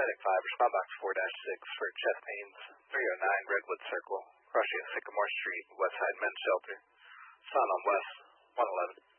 Medic 5, respond box 4-6 for chest pains, 309 Redwood Circle, crossing Sycamore Street, Westside Men's Shelter. Sun on West, 111.